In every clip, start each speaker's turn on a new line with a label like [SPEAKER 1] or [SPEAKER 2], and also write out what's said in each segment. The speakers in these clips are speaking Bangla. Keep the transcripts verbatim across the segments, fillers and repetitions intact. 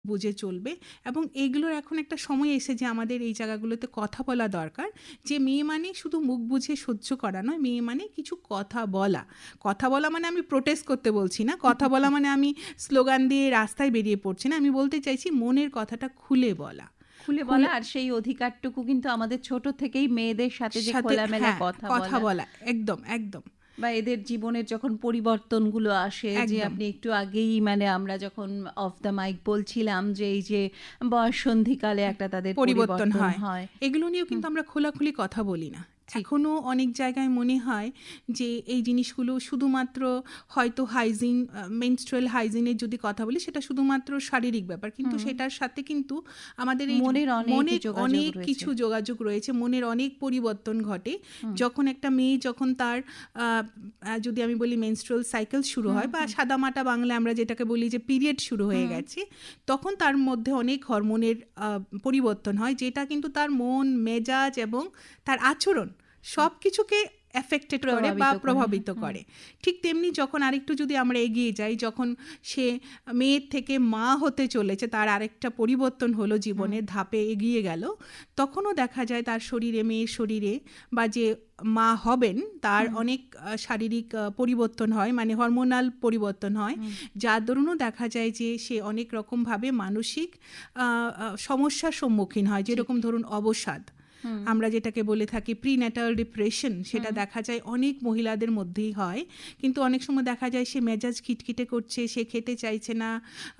[SPEAKER 1] বুঝে চলবে। এবং এগুলোর এখন একটা সময় এসে যে আমাদের এই জায়গাগুলোতে কথা বলা দরকার, যে মেয়ে মানে শুধু মুখ বুঝে সহ্য করা নয়, মেয়ে মানে কিছু কথা বলা। কথা বলা মানে আমি প্রোটেস্ট করতে বলছি না, কথা বলা মানে আমি স্লোগান দিয়ে রাস্তায় বেরিয়ে পড়ছি না, আমি বলতে চাইছি মনের কথাটা খুলে বলা।
[SPEAKER 2] খুলে বলা, আর সেই অধিকারটুকু কিন্তু আমাদের ছোট থেকেই মেয়েদের সাথে যে
[SPEAKER 1] সাথে
[SPEAKER 2] খোলামেলা
[SPEAKER 1] হ্যাঁ
[SPEAKER 2] কথা
[SPEAKER 1] কথা
[SPEAKER 2] বলা,
[SPEAKER 1] বলা, একদম একদম
[SPEAKER 2] বা এদের জীবনের যখন পরিবর্তনগুলো আসে, যে
[SPEAKER 1] একদম
[SPEAKER 2] আপনি একটু আগেই মানে আমরা যখন অফ দ্য মাইক বলছিলাম যে এই যে বয়ঃসন্ধিকালে একটা তাদের
[SPEAKER 1] পরিবর্তন
[SPEAKER 2] পরিবর্তন
[SPEAKER 1] হয়,
[SPEAKER 2] হয়।
[SPEAKER 1] এগুলো নিয়েও কিন্তু আমরা খোলাখুলি কথা বলি না। এখনও অনেক জায়গায় মনে হয় যে এই জিনিসগুলো শুধুমাত্র হয়তো হাইজিন, মেনস্ট্রুয়াল হাইজিনের যদি কথা বলি সেটা শুধুমাত্র শারীরিক ব্যাপার, কিন্তু সেটার সাথে কিন্তু আমাদের এই
[SPEAKER 2] মনের অনেক
[SPEAKER 1] অনেক
[SPEAKER 2] যোগাযোগ
[SPEAKER 1] অনেক
[SPEAKER 2] রয়েছে।
[SPEAKER 1] কিছু যোগাযোগ রয়েছে, মনের অনেক পরিবর্তন ঘটে যখন একটা মেয়ে, যখন তার আহ, যদি আমি বলি মেনস্ট্রুয়াল সাইকেল শুরু হয়, বা সাদামাটা বাংলায় আমরা যেটাকে বলি যে পিরিয়ড শুরু হয়ে গেছে, তখন তার মধ্যে অনেক হরমোনের আহ, পরিবর্তন হয়, যেটা কিন্তু তার মন মেজাজ এবং তার আচরণ সব কিছুকে এফেক্টেড করে বা প্রভাবিত করে। ঠিক তেমনি যখন আরেকটু যদি আমরা এগিয়ে যাই, যখন সে মেয়ের থেকে মা হতে চলেছে, তার আরেকটা পরিবর্তন হলো, জীবনের ধাপে এগিয়ে গেল, তখনও দেখা যায় তার শরীরে, মেয়ের শরীরে বা যে মা হবেন তার অনেক শারীরিক পরিবর্তন হয়, মানে হরমোনাল পরিবর্তন হয়, যার দরুনও দেখা যায় যে সে অনেক রকমভাবে মানসিক সমস্যার সম্মুখীন হয়, যেরকম ধরুন অবসাদ, আমরা যেটাকে বলে থাকি প্রিন্যাটাল ডিপ্রেশন, সেটা দেখা যায় অনেক মহিলাদের মধ্যেই হয়। কিন্তু অনেক সময় দেখা যায় সে মেজাজ খিটখিটে করছে, সে খেতে চাইছে না,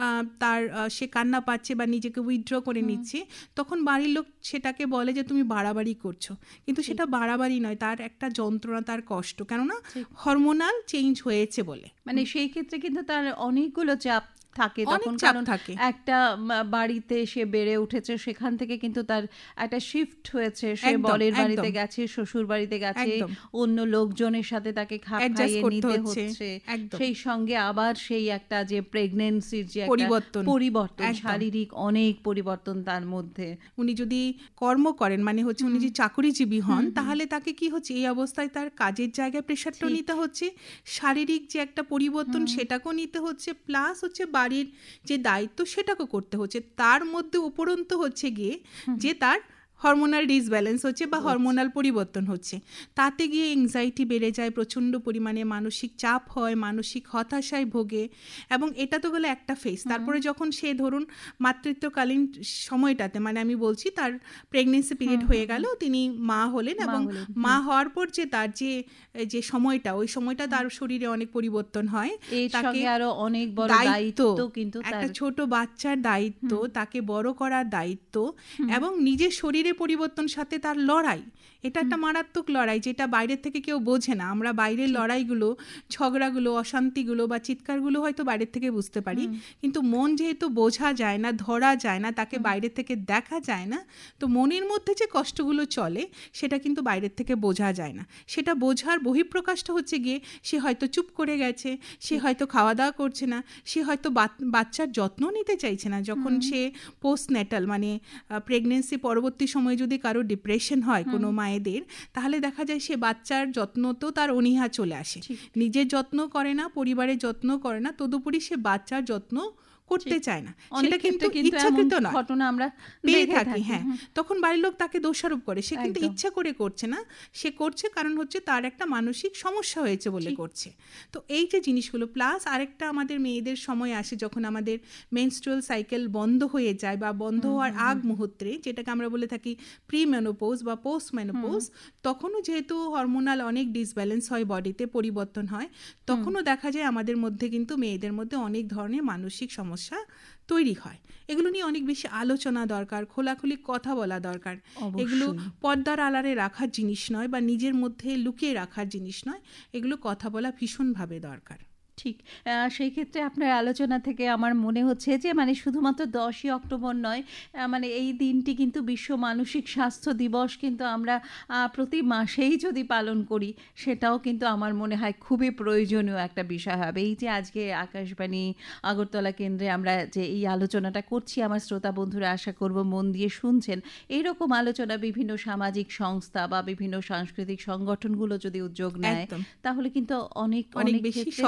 [SPEAKER 1] তার সে কান্না পাচ্ছে বা নিজেকে উইথড্র করে নিচ্ছে, তখন বাড়ির লোক সেটাকে বলে যে তুমি বাড়াবাড়ি করছো, কিন্তু সেটা বাড়াবাড়ি নয়, তার একটা যন্ত্রণা, তার কষ্ট, কেননা হরমোনাল চেঞ্জ হয়েছে বলে।
[SPEAKER 2] মানে সেই ক্ষেত্রে কিন্তু তার অনেকগুলো চাপ থাকে তখন, কারণ একটা বাড়িতে সে বেড়ে উঠেছে, সেখান থেকে কিন্তু তার একটা শিফট হয়েছে, সে বরের বাড়িতে গেছে, শ্বশুর বাড়িতে গেছে, অন্য লোকজনের সাথে তাকে খাপ খাইয়ে নিতে হচ্ছে, সেই সঙ্গে আবার সেই একটা যে প্রেগন্যান্সির যে পরিবর্তন পরিবর্তন শারীরিক অনেক পরিবর্তন তার মধ্যে।
[SPEAKER 1] উনি যদি কর্ম করেন, মানে হচ্ছে উনি যদি চাকরিজীবী হন, তাহলে তাকে কি হচ্ছে, এই অবস্থায় তার কাজের জায়গায় প্রেশারটাও নিতে হচ্ছে, শারীরিক যে একটা পরিবর্তন সেটাকেও নিতে হচ্ছে, প্লাস হচ্ছে বাড়ির যে দায়িত্ব সেটাকে করতে হচ্ছে, তার মধ্যে উপরন্তু হচ্ছে গিয়ে যে তার হরমোনাল ডিসব্যালেন্স হচ্ছে বা হরমোনাল পরিবর্তন হচ্ছে, তাতে গিয়ে এংজাইটি বেড়ে যায়, প্রচণ্ড পরিমাণে মানসিক চাপ হয়, মানসিক হতাশায় ভোগে। এবং এটা তো গেলো একটা ফেজ। তারপরে যখন সে ধরুন মাতৃত্বকালীন সময়টাতে, মানে আমি বলছি তার প্রেগনেন্সি পিরিয়ড হয়ে গেল, তিনি মা হলেন, এবং মা হওয়ার পর যে তার যে যে সময়টা, ওই সময়টা তার শরীরে অনেক পরিবর্তন হয়,
[SPEAKER 2] তাকে আরো অনেক বড় দায়িত্ব, কিন্তু
[SPEAKER 1] একটা ছোট বাচ্চার দায়িত্ব, তাকে বড় করার দায়িত্ব, এবং নিজের শরীরে পরিবর্তন সাথে তার লড়াই, এটা একটা মারাত্মক লড়াই, যেটা বাইরের থেকে কেউ বোঝে না। আমরা বাইরের লড়াইগুলো, ঝগড়াগুলো, অশান্তিগুলো বা চিৎকারগুলো হয়তো বাইরের থেকে বুঝতে পারি, কিন্তু মন যেহেতু বোঝা যায় না, ধরা যায় না, তাকে বাইরের থেকে দেখা যায় না, তো মনের মধ্যে যে কষ্টগুলো চলে সেটা কিন্তু বাইরের থেকে বোঝা যায় না। সেটা বোঝার বহিঃপ্রকাশটা হচ্ছে গিয়ে সে হয়তো চুপ করে গেছে, সে হয়তো খাওয়া দাওয়া করছে না, সে হয়তো বাচ্চার যত্ন নিতে চাইছে না। যখন সে পোস্টন্যাটাল, মানে প্রেগনেন্সি পরবর্তী সময় যদি কারো ডিপ্রেশন হয় কোনো মায়েদের, তাহলে দেখা যায় সে বাচ্চার যত্নতেও তার অনীহা চলে আসে, নিজের যত্ন করে না, পরিবারের যত্ন করে না, তদুপরি সে বাচ্চার যত্ন করতে চায় না, সেটা কিন্তু ইচ্ছাকৃত নয়,
[SPEAKER 2] ঘটনা আমরা
[SPEAKER 1] পেয়ে থাকি। হ্যাঁ, তখন বাড়ির লোক তাকে দোষারোপ করে, সে কিন্তু ইচ্ছা করে করছে না, সে করছে কারণ হচ্ছে তার একটা মানসিক সমস্যা হয়েছে বলে করছে। তো এই যে জিনিসগুলো, প্লাস আরেকটা আমাদের মেয়েদের সময় আসে যখন আমাদের মেনস্ট্রুয়াল সাইকেল বন্ধ হয়ে যায় বা বন্ধ হওয়ার আগ মুহূর্তে, যেটাকে আমরা বলে থাকি প্রি মেনোপোজ বা পোস্ট মেনোপোজ, তখনও যেহেতু হরমোনাল অনেক ডিসব্যালেন্স হয়, বডিতে পরিবর্তন হয়, তখনও দেখা যায় আমাদের মধ্যে কিন্তু মেয়েদের মধ্যে অনেক ধরনের মানসিক সমস্যা তৈরি হয়। এগুলো নিয়ে অনেক বেশি আলোচনা দরকার, খোলাখুলি কথা বলা দরকার। এগুলো পর্দার আড়ালে রাখার জিনিস নয় বা নিজের মধ্যে লুকিয়ে রাখার জিনিস নয়, এগুলো কথা বলা ভীষণভাবে দরকার।
[SPEAKER 2] ঠিক, সেই ক্ষেত্রে আপনার আলোচনা থেকে আমার মনে হচ্ছে যে মানে শুধুমাত্র দশই অক্টোবর নয়, মানে এই দিনটি কিন্তু বিশ্ব মানসিক স্বাস্থ্য দিবস কিন্তু আমরা প্রতি মাসেই যদি পালন করি, সেটাও কিন্তু আমার মনে হয় খুবই প্রয়োজনীয় একটা বিষয় হবে। এই যে আজকে আকাশবাণী আগরতলা কেন্দ্রে আমরা যে এই আলোচনাটা করছি, আমার শ্রোতা বন্ধুরা আশা করব মন দিয়ে শুনছেন। এইরকম আলোচনা বিভিন্ন সামাজিক সংস্থা বা বিভিন্ন সাংস্কৃতিক সংগঠনগুলো যদি উদ্যোগ নেয়, তাহলে কিন্তু অনেক
[SPEAKER 1] অনেক বেশি সচেতনতা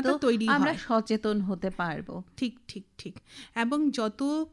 [SPEAKER 1] সচেতনতা তৈরি
[SPEAKER 2] আমরা
[SPEAKER 1] হয়।
[SPEAKER 2] সচেতন হতে পারবো।
[SPEAKER 1] ঠিক ঠিক ঠিক এবং যত